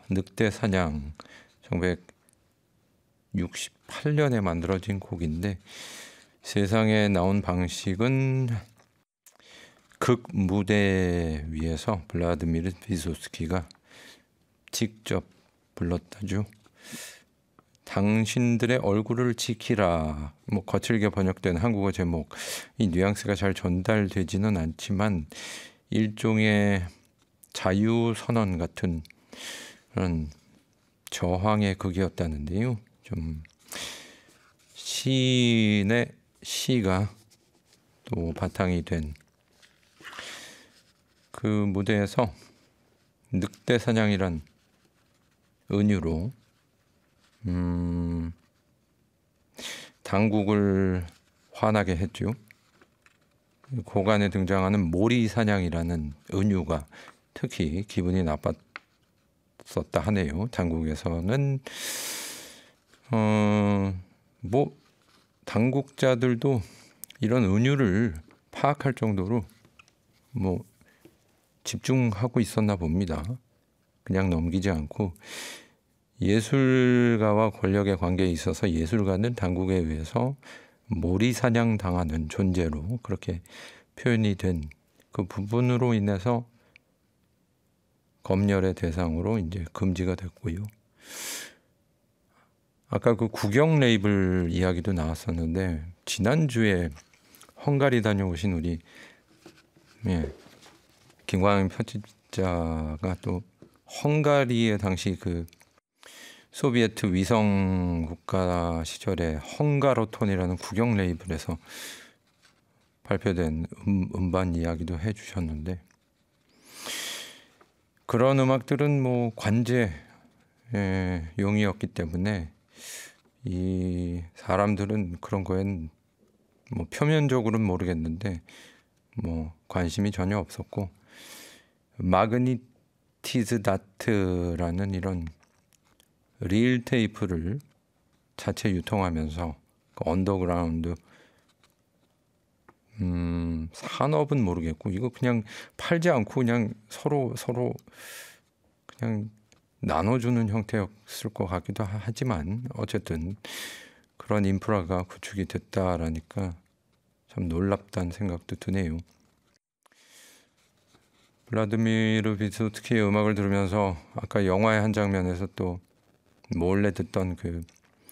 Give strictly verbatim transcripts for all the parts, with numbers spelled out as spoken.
늑대 사냥 천구백육십팔 년에 만들어진 곡인데 세상에 나온 방식은 극 무대 위에서 블라디미르 비소스키가 직접 불렀다죠. 당신들의 얼굴을 지키라. 뭐 거칠게 번역된 한국어 제목. 이 뉘앙스가 잘 전달되지는 않지만 일종의 자유선언 같은 그런 저항의 극이었다는데요. 좀 시인의 시가 또 바탕이 된 그 무대에서 늑대 사냥이란 은유로 음, 당국을 화나게 했죠. 곡 안에 등장하는 모리 사냥이라는 은유가 특히 기분이 나빴었다 하네요. 당국에서는 어, 뭐 당국자들도 이런 은유를 파악할 정도로 뭐 집중하고 있었나 봅니다. 그냥 넘기지 않고 예술가와 권력의 관계에 있어서 예술가는 당국에 의해서 모리 사냥 당하는 존재로 그렇게 표현이 된 그 부분으로 인해서 검열의 대상으로 이제 금지가 됐고요. 아까 그 국영 레이블 이야기도 나왔었는데 지난주에 헝가리 다녀오신 우리 예, 김광현 편집자가 또 헝가리의 당시 그 소비에트 위성 국가 시절에 헝가로톤이라는 국영 레이블에서 발표된 음, 음반 이야기도 해주셨는데 그런 음악들은 뭐 관제 예, 용이었기 때문에 이 사람들은 그런 거엔 뭐 표면적으로는 모르겠는데 뭐 관심이 전혀 없었고 마그니티즈 다트라는 이런 릴 테이프를 자체 유통하면서 그 언더그라운드 음, 산업은 모르겠고 이거 그냥 팔지 않고 그냥 서로 서로 그냥 나눠주는 형태였을 것 같기도 하지만 어쨌든 그런 인프라가 구축이 됐다라니까 참 놀랍다는 생각도 드네요. 블라디미르 비소스키의 음악을 들으면서 아까 영화의 한 장면에서 또 몰래 듣던 그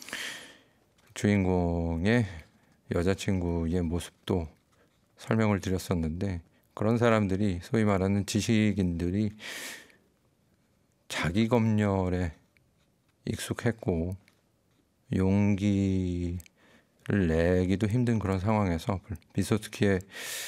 주인공의 여자친구의 모습도 설명을 드렸었는데 그런 사람들이 소위 말하는 지식인들이 자기 검열에 익숙했고 용기를 내기도 힘든 그런 상황에서 비소스키의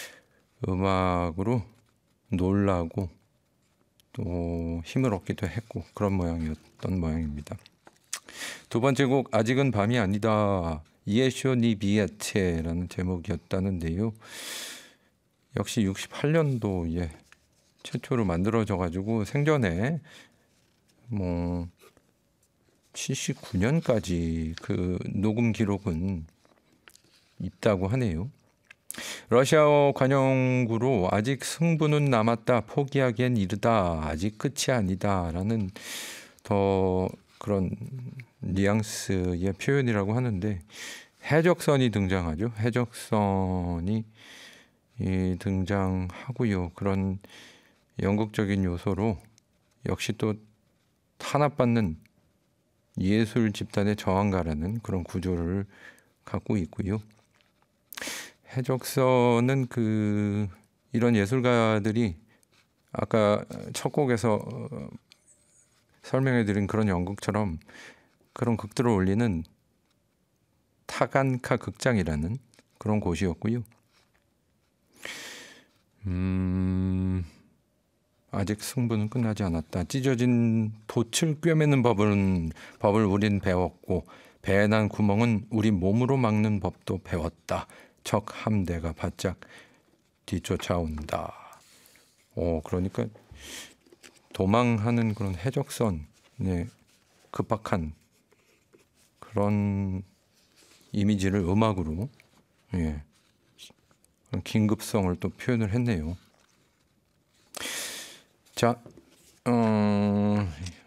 음악으로 놀라고 또 힘을 얻기도 했고 그런 모양이었던 모양입니다. 두 번째 곡 아직은 밤이 아니다. 이에쇼 니 비에체라는 제목이었다는데요. 역시 육십팔 년도에 최초로 만들어져 가지고 생전에 뭐 칠십구 년까지 그 녹음 기록은 있다고 하네요. 러시아어 관용구로 아직 승부는 남았다. 포기하기엔 이르다. 아직 끝이 아니다. 라는 더 그런 뉘앙스의 표현이라고 하는데 해적선이 등장하죠. 해적선이 이 등장하고요. 그런 연극적인 요소로 역시 또 탄압받는 예술 집단의 저항가라는 그런 구조를 갖고 있고요. 해적선은 그 이런 예술가들이 아까 첫 곡에서 설명해드린 그런 연극처럼 그런 극들을 올리는 타간카 극장이라는 그런 곳이었고요. 음, 아직 승부는 끝나지 않았다. 찢어진 돛을 꿰매는 법은 법을 우린 배웠고 배에 난 구멍은 우리 몸으로 막는 법도 배웠다. 적 함대가 바짝 뒤쫓아온다. 오, 그러니까 도망하는 그런 해적선의 급박한 그런 이미지를 음악으로 예, 긴급성을 또 표현을 했네요. 자, 어,